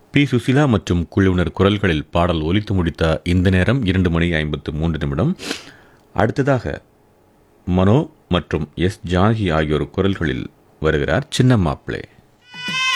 B Susheela மற்றும் குழுவினர் குரல்களில் பாடல் ஒலித்து முடித்த இந்த நேரம் 2:53. அடுத்ததாக மனோ மற்றும் எஸ் ஜானகி ஆகியோர் குரல்களில் வருகிறார் சின்ன மாப்பிளே.